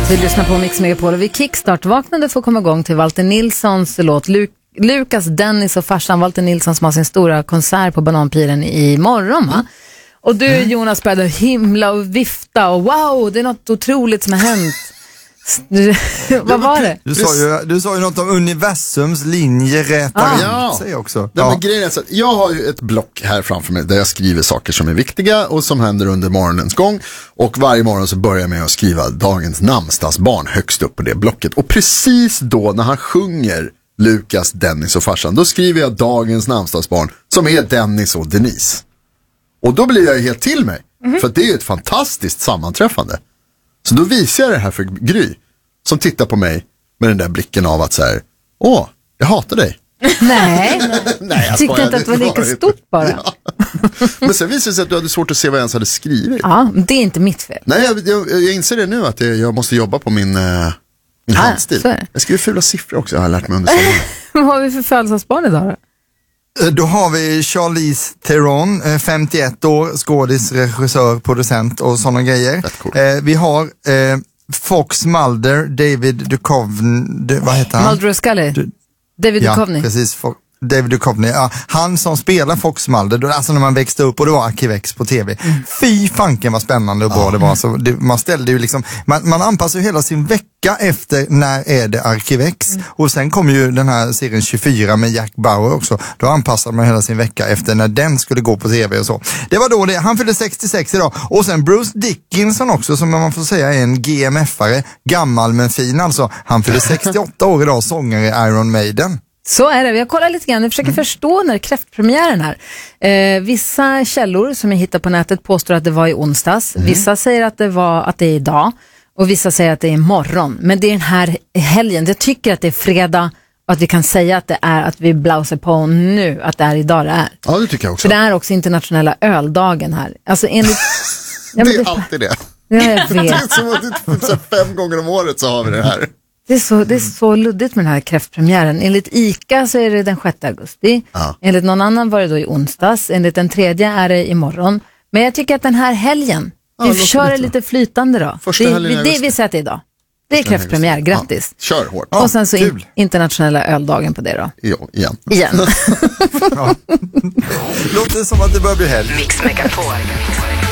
Vi lyssnar på Mix Megapol och vi kickstart-vaknade för att komma igång till Walter Nilssons låt Lukas, Dennis och farsan Walter Nilsson som har sin stora konsert på Bananpiren i morgon, va? Och du, Jonas, började himla och vifta och wow, det är något otroligt som har hänt. Vad var det? Du sa ju något om universums linje rätar sig också. Men grejen är så att jag har ju ett block här framför mig där jag skriver saker som är viktiga och som händer under morgonens gång. Och varje morgon så börjar jag med att skriva dagens namnsdagsbarn högst upp på det blocket. Och precis då när han sjunger Lukas, Dennis och farsan, då skriver jag dagens namnsdagsbarn som är Dennis och Denise. Och då blir jag helt till mig. För att det är ett fantastiskt sammanträffande. Så då visar jag det här för Gry som tittar på mig med den där blicken av att så här, jag hatar dig. Nej, jag tyckte inte att det var lika stort bara. Ja. Men sen visade det sig att du hade svårt att se vad jag ens hade skrivit. Ja, det är inte mitt fel. Nej, jag inser det nu att jag måste jobba på min handstil. Jag skriver fula siffror också, jag har lärt mig under sommaren. Vad har vi för födelsedagsbarn idag då? Då har vi Charlize Theron, 51 år, skådis, regissör, producent och sådana grejer. Vi har Fox Mulder, David Duchovny, vad heter han? Mulder och Scully. David Duchovny. Ja, precis. David Duchovny, han som spelar Fox Mulder, alltså när man växte upp och det var Arkivex på tv. Fy fanken vad spännande och bra det var. Så man ställde ju liksom, man anpassar ju hela sin vecka efter när är det Arkivex. Och sen kom ju den här serien 24 med Jack Bauer också. Då anpassade man hela sin vecka efter när den skulle gå på tv och så. Det var då det. Han fyllde 66 idag. Och sen Bruce Dickinson också, som man får säga är en GMF-are. Gammal men fin alltså. Han fyllde 68 år idag, sångare i Iron Maiden. Så är det. Vi har kollat lite grann. Vi försöker förstå när kräftpremiären här. Vissa källor som jag hittar på nätet påstår att det var i onsdags. Vissa säger att det är idag. Och vissa säger att det är imorgon. Men det är den här helgen. Jag tycker att det är fredag. Och att vi kan säga att det är att vi blåser på nu. Att det är idag det är. Ja, det tycker jag också. För det är också internationella öldagen här. Alltså enligt... det är alltid det. Ja, jag vet. Det är som att 5 gånger om året så har vi det här. Det är så luddigt med den här kräftpremiären. Enligt ICA så är det den 6 augusti. Ja. Enligt någon annan var det då i onsdags. Enligt den 3:e är det imorgon. Men jag tycker att den här helgen, vi kör det lite flytande då. Det vi säger att det är idag. Det är kräftpremiär, grattis. Ja, kör hårt. Och sen så internationella öldagen på det då. Ja, igen. Låter som att det börjar bli helg. Mix Megapol.